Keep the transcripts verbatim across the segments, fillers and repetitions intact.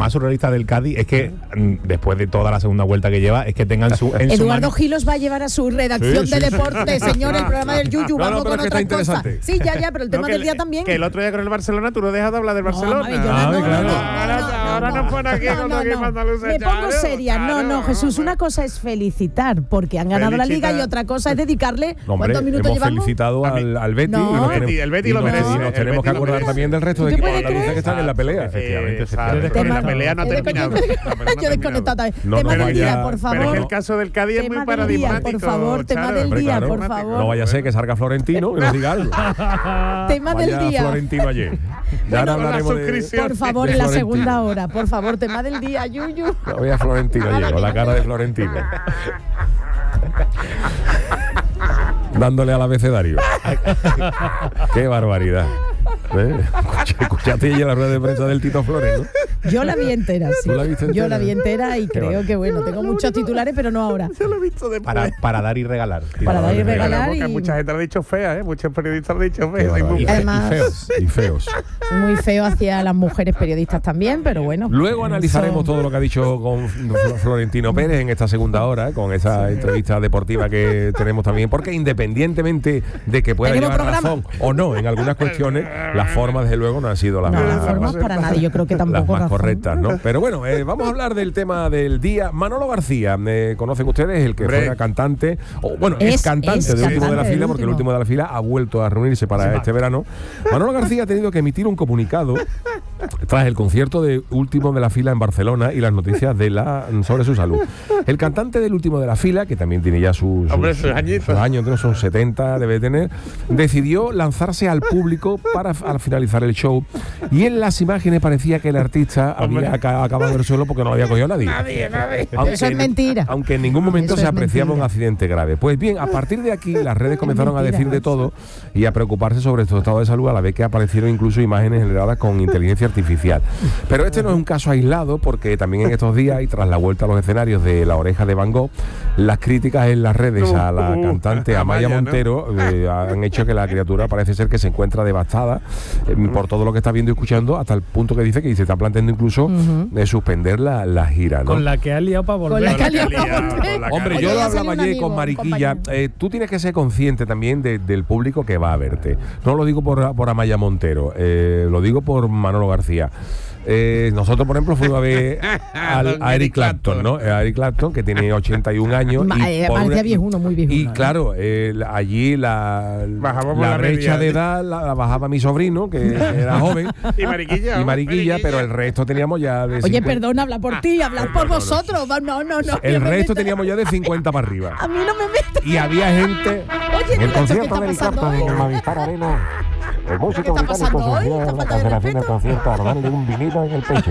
más surrealista del Cádiz es que después de toda la segunda vuelta que lleva, es que tengan su... En Eduardo su Gil os va a llevar a su redacción sí, de sí, deporte, sí. señor, el programa del Yuyu, no, vamos no, con es otra cosa. Sí, ya, ya, pero el tema no, del día el, también. Que el otro día con el Barcelona tú no dejas de hablar del Barcelona. No, no, no, claro. no, no, ahora no, ahora no, nos pone aquí no, con no, lo que no. manda Luz. Me pongo seria. No, claro, no, Jesús, hombre. una cosa es felicitar porque han ganado Felicitar. la Liga y otra cosa es dedicarle No, hombre, ¿cuántos minutos hemos llevamos? felicitado al, al Betis. No. Y nos El Betis, tenemos- el Betis y lo nos- merece, Y nos el tenemos Betis que lo acordar merece. también del resto de ¿Tú te equipos puedes andaluces creer? que están en la pelea. Efectivamente, efectivamente. pero la Tema- pelea no ha he de- terminado. he de- La pelea no ha Yo terminado. desconectado también. No Tema nos del vaya- día, por favor. Pero es que el caso del Cádiz es muy Tema del día, paradigmático. por favor, tema Charo. del Hombre, día, claro. por favor. No vaya a ser que salga Florentino y nos diga algo. Tema del Vaya día. Florentino ayer. Ya ahora con la hablaremos de... suscripción. Por favor, de en la Florentino. segunda hora, por favor, tema del día, Yuyu. Ya voy a Florentino ayer, con la cara de Florentino. Dándole al abecedario. Qué barbaridad. ¿Eh? Escucha- Escuchaste ayer la rueda de prensa del Tito Flores, ¿no? Yo la vi entera, sí. ¿Tú la viste Yo entera? la vi entera y Qué creo bueno. que, bueno, tengo muchos titulares, pero no ahora. Se lo he visto después. Para, para dar y regalar. Para dar y Claro, regalar porque y- mucha gente lo ha dicho fea, ¿eh? Muchos periodistas lo han dicho Qué fea. Hay barbaridad. muy- Y, Además- y feos. Y feos. Muy feo hacia las mujeres periodistas también, pero bueno. Luego analizaremos Eso- todo lo que ha dicho con Fl- Florentino Pérez en esta segunda hora, con esa entrevista deportiva que tenemos también, porque independientemente de que pueda Tenemos llevar programa. razón o no en algunas cuestiones, las formas desde luego no han sido las No, más, las formas para nadie, yo creo que las tampoco más razón. correctas, ¿no? Pero bueno, eh, vamos a hablar del tema del día. Manolo García, eh, ¿conocen ustedes? El que Hombre. fuera cantante, o bueno, es, Es- cantante es de Último de la cantante del Fila, porque el Último. Último de la Fila ha vuelto a reunirse para este verano. Manolo García ha tenido que emitir un comunicado tras el concierto de Último de la Fila en Barcelona y las noticias de la sobre su salud. El cantante del Último de la Fila, que también tiene ya sus, Hombre, sus añitos. sus años, no son setenta, debe tener, decidió lanzarse al público para al finalizar el show, y en las imágenes parecía que el artista Hombre. había aca- acabado del suelo porque no lo había cogido nadie. Nadie, nadie. Aunque Eso es en- mentira. Aunque en ningún momento Eso se es apreciaba mentira. un accidente grave. Pues bien, a partir de aquí las redes comenzaron a mentira. decir de todo y a preocuparse sobre su estado de salud, a la vez que aparecieron incluso imágenes generadas con inteligencia artificial. Pero este no es un caso aislado, porque también en estos días y tras la vuelta a los escenarios de La Oreja de Van Gogh, las críticas en las redes a la Uh, cantante Amaya Amaya, ¿no? Montero eh, han hecho que la criatura parece ser que se encuentra devastada eh, por todo lo que está viendo y escuchando, hasta el punto que dice que se está planteando incluso de suspender la, la gira, ¿no? Con la que ha liado para volver. Con la que ha Con la liado que ha para liado, volver. con la que Hombre, ha yo Oye, lo ya salió hablaba un ayer amigo, con un Mariquilla. compañero. Eh, tú tienes que ser consciente también de- del público que va a verte. No lo digo por, por Amaya Montero, eh, lo digo por Manolo García. Eh, nosotros, por ejemplo, fuimos a ver al- Don a Eric Eric Clapton, ¿no? A Eric Clapton, que tiene ochenta y un años. Ma- y eh, por parecía una- viejuno, muy viejuno, Y ¿eh? claro, eh, la- allí la, Bajamos por la la brecha media. de edad la, la bajaba mi sobrino, que era joven. Y Mariquilla. Y Mariquilla, pero el resto teníamos ya de Oye, cincuenta. perdón, habla por ti, habla por vosotros. No, no, no. no El me resto metas. teníamos ya de cincuenta para arriba. A mí no me metas. Y había gente. Oye, el ¿qué concierto está de Eric pasando Clapton hoy? en el Movistar Arena. El músico ¿Qué está británico pasando hoy? sufrió ¿Esta la falta de cancelación del respeto? concierto al darle un vinilo en el pecho.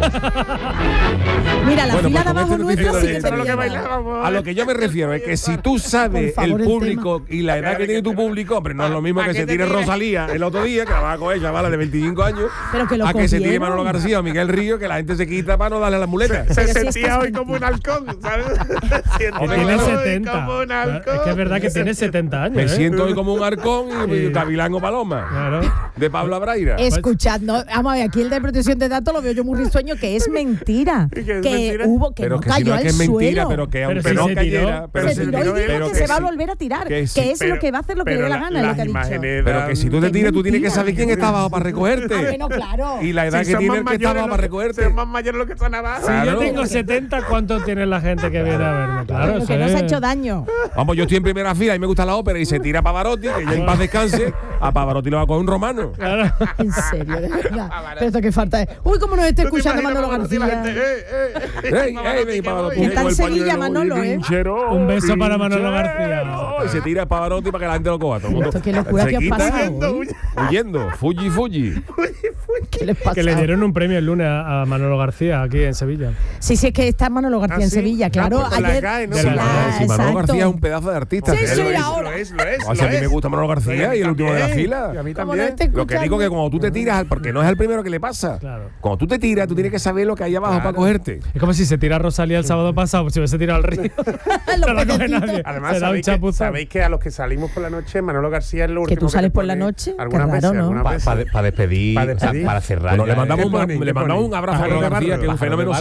Mira, la Bueno, fila pues de con abajo este nuestra noticiero sí de- que Eso te es lo que viene. bailábamos. A lo que yo me refiero es que si tú sabes Por favor, el el público y la edad que tiene tu público, hombre, no es lo mismo que se tire Rosalía el otro día, que la va a coger chavala de veinticinco años, Pero que lo a que se tire cogieron. Manolo García o Miguel Río, que la gente se quita para no darle las muletas. Se Pero si sentía estás hoy como un halcón, ¿sabes? Siento Que hoy tiene como setenta. un halcón. Es que es verdad que tiene setenta años. Me ¿eh? siento hoy como un arcón y Sí. Gavilán o Paloma. Claro. De Pablo Abraira. Escuchando, vamos a ver, aquí el de protección de datos lo veo yo muy risueño, que es mentira. ¿Y que es que mentira? hubo, que pero no que si cayó no es al que es mentira, suelo. pero que Pero aunque si no se cayera, tiró, pero se si- tiró y dijo pero que se va a sí. volver a tirar. que Que, sí, es pero- lo que va a hacer lo que le pero dé la la- gana, es lo las que ha dicho. imágenes Pero que si tú te Que tiras, tú tienes que mentira. saber quién está abajo para recogerte. Ah, bueno, claro. Y la edad Si que son tiene más el que está mayores abajo lo- para recogerte. son más mayores lo que están abajo. Si Claro. yo tengo setenta, ¿cuánto tiene la gente que viene a verme? Claro, Pero eso que no se ha es- hecho daño. Vamos, yo estoy en primera fila y me gusta la ópera y se tira a Pavarotti, que ya en paz descanse. A Pavarotti lo va a coger un romano. Claro. En serio, de verdad. Pero esto que falta es. Uy, cómo nos está ¿Tú te escuchando imaginas Manolo Pavarotti, la García. gente, eh, eh, eh, ¡Ey, Pavarotti, ey, ven, que Pavarotti! voy. Está en con el Sevilla, pañuelo, Manolo, y ¿eh? pinchero, Un beso para Manolo pinchero. García. Y se tira a Pavarotti para que la gente lo coja. Todo el mundo Esto qué locura se que os quita pasa Huyendo, hoy. huyendo. Fuji, Fuji. ¿Qué les pasa? Que le dieron un premio el lunes a a Manolo García aquí en Sevilla. Sí, sí, es que está Manolo García Ah, en sí. Sevilla, Ah, claro. pues con la ayer. CAE, ¿no? Sí, De la la- CAE, Si Manolo exacto. García es un pedazo de artista. Sí, Él sí, lo es. ahora. Lo es, lo es. O sea, a lo mí me es. gusta Manolo García y el último de la también. fila. Y a mí Como no también. esté Lo que digo escuchando. que cuando tú te tiras, porque no es el primero que le pasa. Claro. Cuando tú te tiras, tú tienes que saber lo que hay abajo Claro. para cogerte. Es como si se tira Rosalía el sábado pasado, pues si hubiese tirado al río. Los No la coge pececitos. nadie. Además, Se da un sabéis que, chapuzón. sabéis que a los que salimos por la noche, Manolo García es lo último tú sales te por la pone noche, qué algunas raro, veces, ¿no? algunas Para veces. despedir, Pa' o sea, despedir. para cerrar. Bueno, ya, le mandamos, ¿qué un, ponen? le ¿Qué mandamos ponen? un abrazo a Pájaro Manolo de García, barro, que es un pájaro de fenómeno